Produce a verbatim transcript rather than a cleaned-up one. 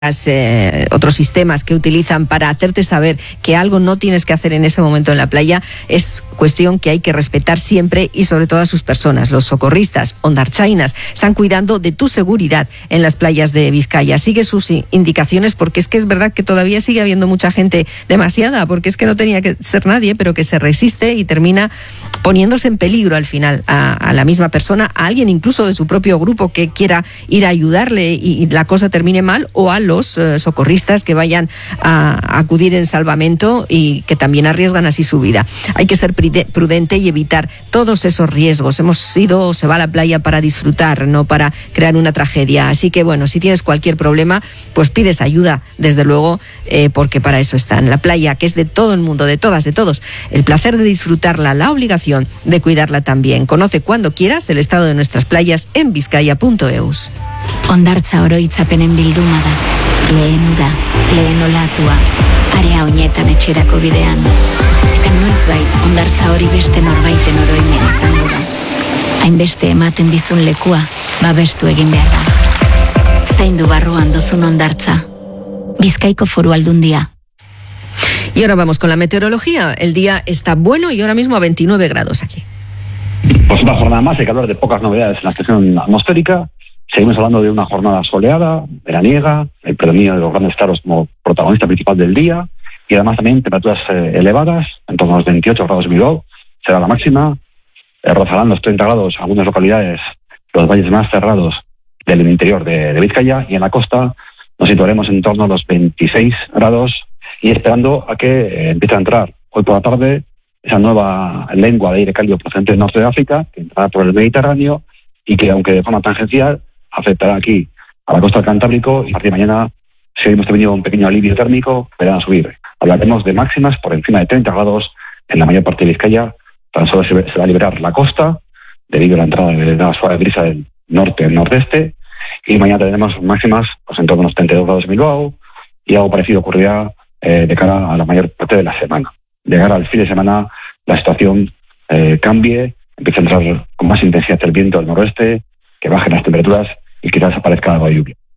Eh, otros sistemas que utilizan para hacerte saber que algo no tienes que hacer en ese momento en la playa, es cuestión que hay que respetar siempre, y sobre todo a sus personas. Los socorristas hondartzainas están cuidando de tu seguridad en las playas de Vizcaya. Sigue sus indicaciones, porque es que es verdad que todavía sigue habiendo mucha gente, demasiada, porque es que no tenía que ser nadie, pero que se resiste y termina poniéndose en peligro al final a, a la misma persona, a alguien incluso de su propio grupo que quiera ir a ayudarle y, y la cosa termine mal, o a los eh, socorristas que vayan a, a acudir en salvamento y que también arriesgan así su vida. Hay que ser prudente y evitar todos esos riesgos. Hemos ido, se va a la playa para disfrutar, no para crear una tragedia. Así que bueno, si tienes cualquier problema, pues pides ayuda, desde luego, eh, porque para eso están. La playa, que es de todo el mundo, de todas, de todos. El placer de disfrutarla, la obligación de cuidarla también. Conoce cuando quieras el estado de nuestras playas en bizkaia punto eus. Hondartza oroitzapenen bilduma da. Lehen uda, lehen olatua, area honetan etxerako bidean. Eta noizbait, hondartza hori beste norbaiten oroimen izango da. Hainbeste ematen dizun lekua, babestu egin behar da. Zaindu barruan duzun hondartza. Bizkaiko Foru Aldundia. Y ahora vamos con la meteorología. El día está bueno y ahora mismo a veintinueve grados aquí. Pues una jornada más, hay que hablar de pocas novedades en la estación atmosférica. Seguimos hablando de una jornada soleada, veraniega, el predominio de los grandes claros como protagonista principal del día, y además también temperaturas eh, elevadas, en torno a los veintiocho grados en Bilbao, será la máxima, eh, rozarán los treinta grados en algunas localidades, los valles más cerrados del interior de, de Vizcaya, y en la costa nos situaremos en torno a los veintiséis grados, y esperando a que eh, empiece a entrar hoy por la tarde esa nueva lengua de aire cálido procedente del norte de África, que entrará por el Mediterráneo, y que aunque de forma tangencial afectará aquí a la costa del Cantábrico, y a partir de mañana, si hemos tenido un pequeño alivio térmico, verán a subir. Hablaremos de máximas por encima de treinta grados en la mayor parte de Vizcaya. Tan solo se, se va a liberar la costa debido a la entrada de la suave brisa del norte al nordeste, y mañana tendremos máximas pues, en torno a los treinta y dos grados en Bilbao, y algo parecido ocurrirá eh, de cara a la mayor parte de la semana. De cara al fin de semana, la situación eh, cambie, empieza a entrar con más intensidad el viento del noroeste, que bajen las temperaturas y quizás aparezca algo de lluvia.